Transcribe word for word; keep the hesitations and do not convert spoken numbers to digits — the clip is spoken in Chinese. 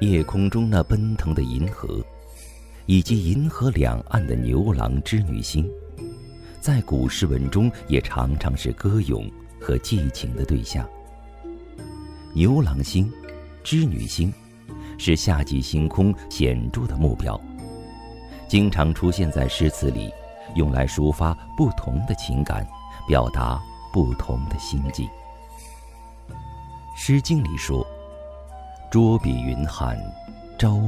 夜空中那奔腾的银河，以及银河两岸的牛郎织女星，在古诗文中也常常是歌咏和寄情的对象。牛郎星、织女星是夏季星空显著的目标，经常出现在诗词里，用来抒发不同的情感，表达不同的心境。诗经里说：“捉彼云汉，朝